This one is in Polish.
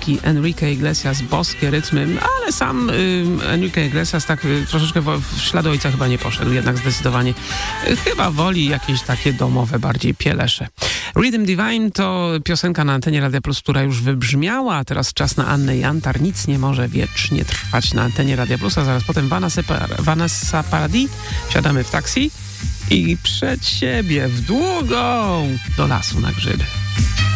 brytyjski Enrique Iglesias, boskie rytmy, ale sam Enrique Iglesias tak troszeczkę w śladu ojca chyba nie poszedł, jednak zdecydowanie chyba woli jakieś takie domowe bardziej pielesze. Rhythm Divine to piosenka na antenie Radia Plus, która już wybrzmiała, a teraz czas na Annę Jantar. Nic nie może wiecznie trwać na antenie Radia Plus, a zaraz potem Vanessa Paradis. Wsiadamy w taksi i przed siebie w długą do lasu na grzyby.